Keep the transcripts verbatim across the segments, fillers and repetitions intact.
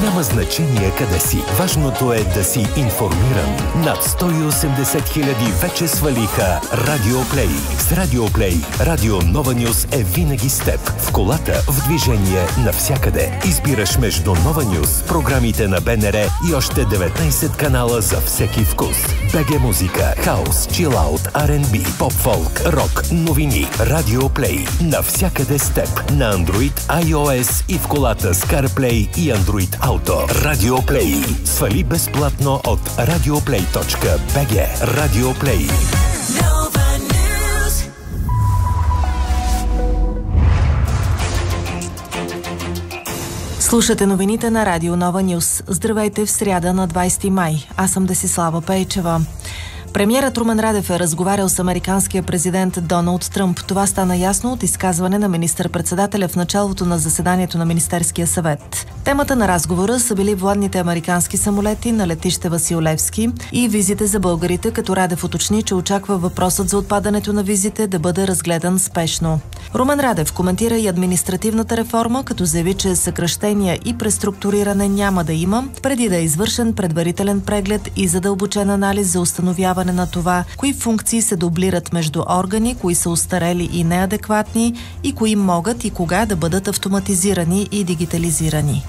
Няма значение къде си. Важното е да си информиран. Над сто и осемдесет хиляди вече свалиха Радиоплей. С Радиоплей Радио Нова Нюс е винаги с теб. В колата, в движение, навсякъде. Избираш между Нова Нюс, програмите на БНР и още деветнайсет канала за всеки вкус. БГ музика, хаус, чилаут, Ар енд Би, поп-фолк, рок, новини. Радиоплей. Навсякъде с теб. На Android, iOS и в колата с CarPlay и Android Auto. Радиоплей. Свали безплатно от радиоплей точка би джи. Радиоплей. Слушате новините на Радио Нова Нюс. Здравейте в сряда на двайсети май. Аз съм Десислава Пейчева. Премиерът Румен Радев е разговарял с американския президент Доналд Тръмп. Това стана ясно от изказване на министър-председателя в началото на заседанието на Министерския съвет. Темата на разговора са били военните американски самолети на летище Васил Левски и визите за българите, като Радев уточни, че очаква въпросът за отпадането на визите да бъде разгледан спешно. Румен Радев коментира и административната реформа, като заяви, че съкращения и преструктуриране няма да има, преди да е извършен предварителен преглед и задълбочен анализ за установяване на това, кои функции се дублират между органи, кои са устарели и неадекватни и кои могат и кога да бъдат автоматизирани и дигитализирани.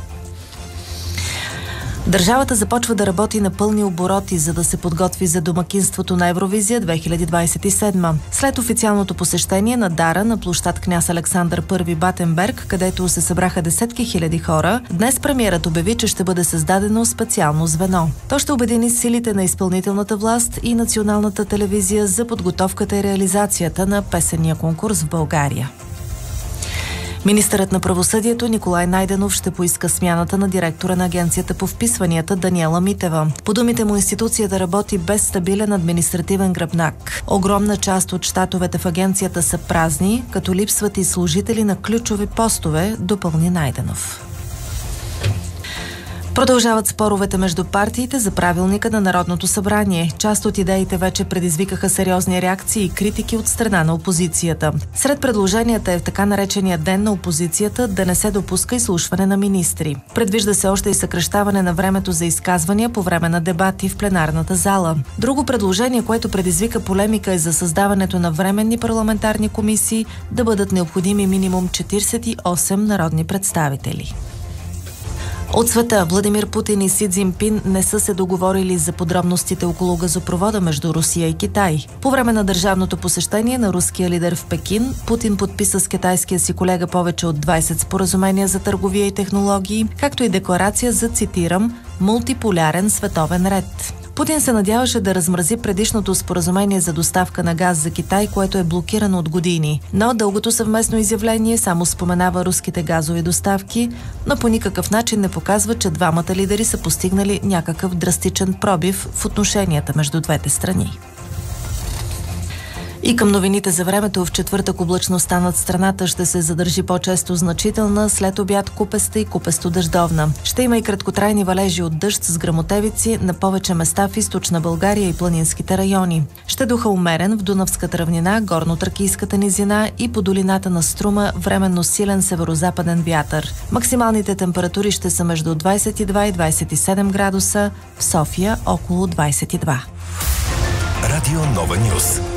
Държавата започва да работи на пълни обороти, за да се подготви за домакинството на Евровизия две хиляди двайсет и седма. След официалното посещение на Дара на площад Княз Александър Първи Батенберг, където се събраха десетки хиляди хора, днес премиерът обяви, че ще бъде създадено специално звено. То ще обедини силите на изпълнителната власт и националната телевизия за подготовката и реализацията на песенния конкурс в България. Министърът на правосъдието Николай Найденов ще поиска смяната на директора на Агенцията по вписванията Даниела Митева. По думите му, институцията работи без стабилен административен гръбнак. Огромна част от щатовете в агенцията са празни, като липсват и служители на ключови постове, допълни Найденов. Продължават споровете между партиите за правилника на Народното събрание. Част от идеите вече предизвикаха сериозни реакции и критики от страна на опозицията. Сред предложенията е в така наречения ден на опозицията да не се допуска изслушване на министри. Предвижда се още и съкращаване на времето за изказвания по време на дебати в пленарната зала. Друго предложение, което предизвика полемика, е за създаването на временни парламентарни комисии да бъдат необходими минимум четирийсет и осем народни представители. От света, Владимир Путин и Си Цзинпин не са се договорили за подробностите около газопровода между Русия и Китай. По време на държавното посещение на руския лидер в Пекин, Путин подписа с китайския си колега повече от двайсет споразумения за търговия и технологии, както и декларация за, цитирам, мултиполярен световен ред. Путин се надяваше да размрази предишното споразумение за доставка на газ за Китай, което е блокирано от години. Но дългото съвместно изявление само споменава руските газови доставки, но по никакъв начин не показва, че двамата лидери са постигнали някакъв драстичен пробив в отношенията между двете страни. И към новините за времето. В четвъртък облачността над страната ще се задържи по-често значителна, след обяд купеста и купесто-дъждовна. Ще има и краткотрайни валежи от дъжд с гръмотевици на повече места в източна България и планинските райони. Ще духа умерен в Дунавската равнина, горно-тракийската низина и по долината на Струма временно силен северозападен вятър. Максималните температури ще са между двайсет и два и двайсет и седем градуса, в София около двайсет и два. Радио Нова Нюс.